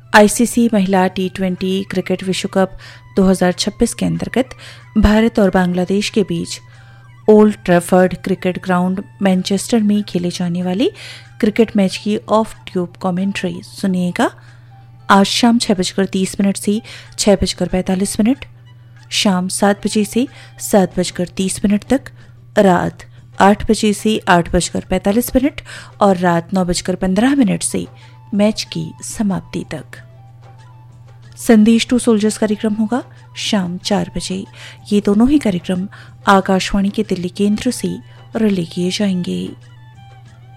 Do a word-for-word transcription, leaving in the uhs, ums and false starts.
ICC महिला T twenty cricket विश्व cup दो हज़ार छब्बीस के अंतर्गत भारत और बांग्लादेश के बीच old Trafford cricket ground Manchester में खेले जाने वाले क्रिकेट मैच की ऑफ ट्यूब कमेंट्री सुनिएगा। आज शाम छह बजकर तीस मिनट से छह बजकर पैंतालीस मिनट, शाम सात बजे से सात बजकर तीस मिनट तक, रात आठ बजे से आठ बजकर पैंतालीस मिनट और रात नौ बजकर पंद्रह मिनट से मैच की समाप्ति तक। संदेश टू सोल्जर्स कार्यक्रम होगा शाम चार बजे। ये दोनों ही कार्यक्रम आकाशवाणी के दिल्ली केंद्र से रिले किए जाएंगे।